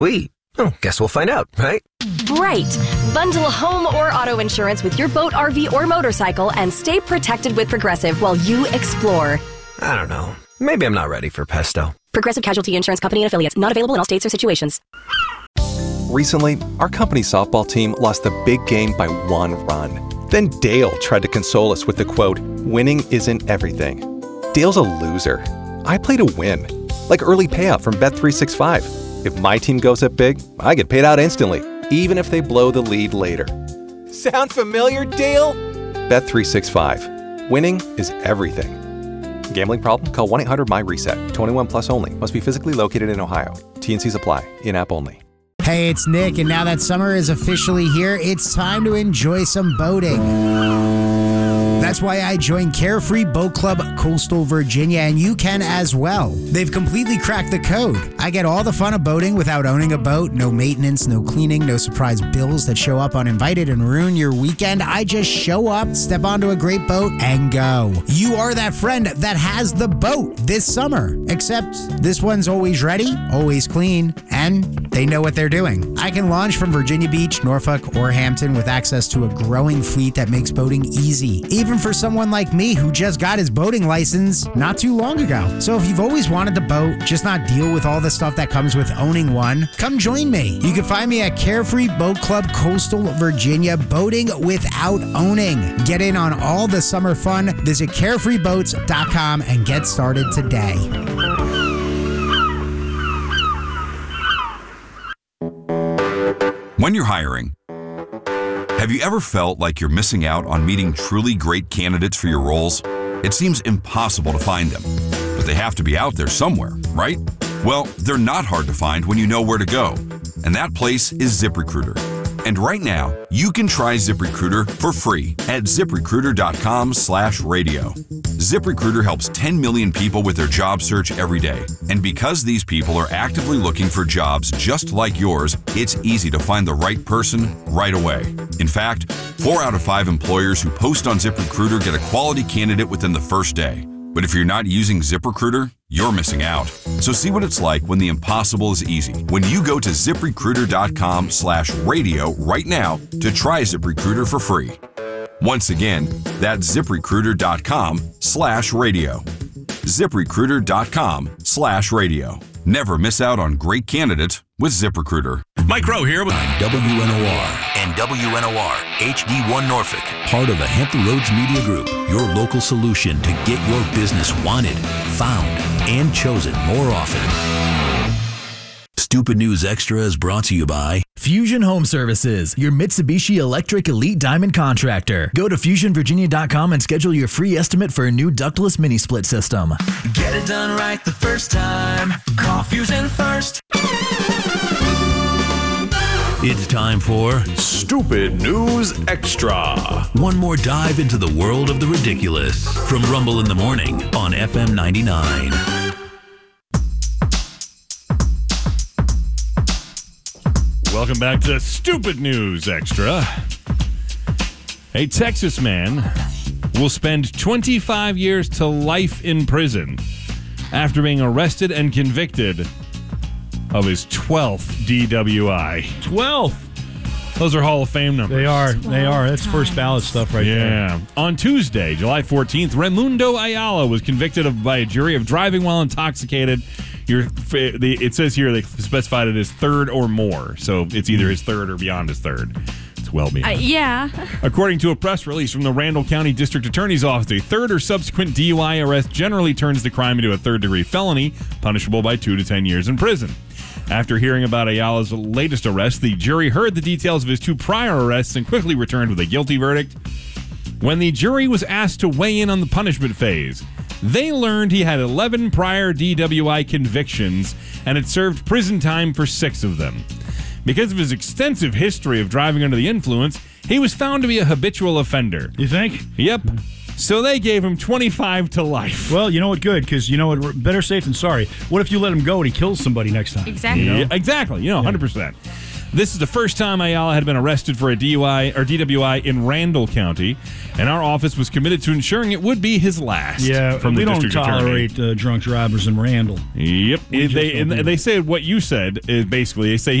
We? Oh, guess we'll find out, right? Right. Bundle home or auto insurance with your boat, RV, or motorcycle and stay protected with Progressive while you explore. I don't know. Maybe I'm not ready for pesto. Progressive Casualty Insurance Company and Affiliates. Not available in all states or situations. Recently, our company softball team lost the big game by 1 run. Then Dale tried to console us with the quote, "Winning isn't everything." Dale's a loser. I play to win. Like early payout from Bet365. If my team goes up big, I get paid out instantly, even if they blow the lead later. Sound familiar, Dale? Bet365. Winning is everything. Gambling problem? Call 1-800-MY-RESET. 21 plus only. Must be physically located in Ohio. T&Cs apply. In-app only. Hey, it's Nick, and now that summer is officially here, it's time to enjoy some boating. That's why I joined Carefree Boat Club Coastal Virginia, and you can as well. They've completely cracked the code. I get all the fun of boating without owning a boat. No maintenance, no cleaning, no surprise bills that show up uninvited and ruin your weekend. I just show up, step onto a great boat, and go. You are that friend that has the boat this summer. Except this one's always ready, always clean, and they know what they're doing. I can launch from Virginia Beach, Norfolk, or Hampton with access to a growing fleet that makes boating easy. Even for someone like me who just got his boating license not too long ago. So if you've always wanted to boat, just not deal with all the stuff that comes with owning one, come join me. You can find me at Carefree Boat Club Coastal Virginia, boating without owning. Get in on all the summer fun. Visit carefreeboats.com and get started today. When you're hiring, have you ever felt like you're missing out on meeting truly great candidates for your roles? It seems impossible to find them, but they have to be out there somewhere, right? Well, they're not hard to find when you know where to go, and that place is ZipRecruiter. And right now, you can try ZipRecruiter for free at ZipRecruiter.com/radio. ZipRecruiter helps 10 million people with their job search every day. And because these people are actively looking for jobs just like yours, it's easy to find the right person right away. In fact, 4 out of 5 employers who post on ZipRecruiter get a quality candidate within the first day. But if you're not using ZipRecruiter, you're missing out. So see what it's like when the impossible is easy. When you go to ZipRecruiter.com/radio right now to try ZipRecruiter for free. Once again, that's ZipRecruiter.com/radio. ZipRecruiter.com/radio. Never miss out on great candidates with ZipRecruiter. Mike Rowe here with WNOR and WNOR HD1 Norfolk, part of the Hampton Roads Media Group, your local solution to get your business wanted, found, and chosen more often. Stupid News Extra is brought to you by Fusion Home Services, your Mitsubishi Electric Elite Diamond contractor. Go to FusionVirginia.com and schedule your free estimate for a new ductless mini split system. Get it done right the first time. Call Fusion first. It's time for Stupid News Extra. One more dive into the world of the ridiculous from Rumble in the Morning on FM 99. Welcome back to Stupid News Extra. A Texas man will spend 25 years to life in prison after being arrested and convicted of his 12th DWI. 12th! Those are Hall of Fame numbers. They are. That's first ballot stuff right there. Yeah. On Tuesday, July 14th, Raimundo Ayala was convicted by a jury of driving while intoxicated. It says here they specified it as third or more. So it's either his third or beyond his third. It's well beyond. Yeah. According to a press release from the Randall County District Attorney's Office, a third or subsequent DUI arrest generally turns the crime into a third-degree felony, punishable by 2 to 10 years in prison. After hearing about Ayala's latest arrest, the jury heard the details of his 2 prior arrests and quickly returned with a guilty verdict. When the jury was asked to weigh in on the punishment phase, they learned he had 11 prior DWI convictions and had served prison time for 6 of them. Because of his extensive history of driving under the influence, he was found to be a habitual offender. You think? Yep. So they gave him 25 to life. Well, you know what? Good, because you know what? Better safe than sorry. What if you let him go and he kills somebody next time? Exactly. You know? Yeah, exactly. 100%. This is the first time Ayala had been arrested for a DUI or DWI in Randall County, and our office was committed to ensuring it would be his last. Yeah, from the we don't district tolerate attorney. Drunk drivers in Randall. Yep. They say what you said is basically, they say